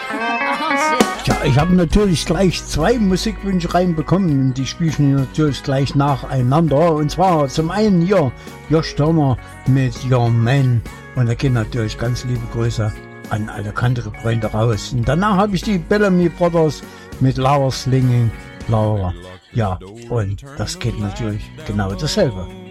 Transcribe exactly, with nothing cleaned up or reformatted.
Ja, ich habe natürlich gleich zwei Musikwünsche reinbekommen. Die spiele ich natürlich gleich nacheinander. Und zwar zum einen hier Josh Turner mit Your Man. Und da gehen natürlich ganz liebe Grüße an alle Country-Freunde raus. Und danach habe ich die Bellamy Brothers mit Laura Slinging Laura. Ja, und das geht natürlich genau dasselbe.